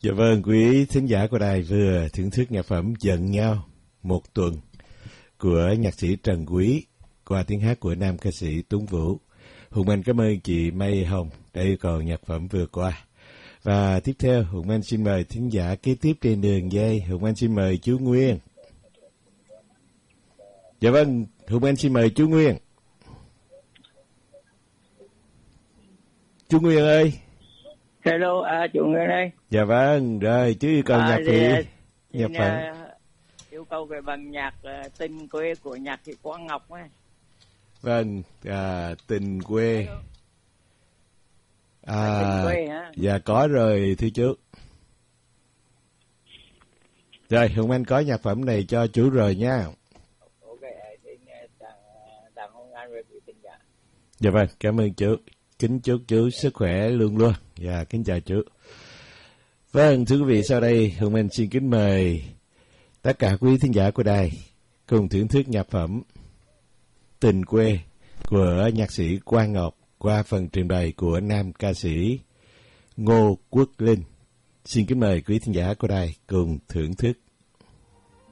Dạ vâng, quý thính giả của đài vừa thưởng thức nhạc phẩm Giận Nhau Một Tuần của nhạc sĩ Trần Quý qua tiếng hát của nam ca sĩ Tuấn Vũ. Hùng Anh cảm ơn chị Mai Hồng đã yêu cầu nhạc phẩm vừa qua. Và tiếp theo, Hùng Anh xin mời thính giả kế tiếp trên đường dây. Hùng Anh xin mời chú Nguyên. Dạ vâng, Hùng Anh xin mời chú Nguyên. Chú Nguyên ơi. Hello, chú Nguyên đây. Dạ vâng, rồi chú yêu cầu nhạc phẩm. Yêu cầu về bằng nhạc Tình Quê của nhạc sĩ Quang Ngọc ấy. Vâng, Tình Quê. Tình Quê hả? Dạ có rồi thưa chú. Rồi, Hùng Anh có nhạc phẩm này cho chú rồi nha. Ok, xin tặng Hùng Anh về quý thính giả. Dạ vâng, cảm ơn chú. Kính chúc chú sức khỏe luôn luôn. Dạ, kính chào chú. Vâng, thưa quý vị, sau đây Hùng Anh xin kính mời tất cả quý thính giả của đài cùng thưởng thức nhạc phẩm Tình Quê của nhạc sĩ Quang Ngọc qua phần trình bày của nam ca sĩ Ngô Quốc Linh. Xin kính mời quý thính giả của đài cùng thưởng thức.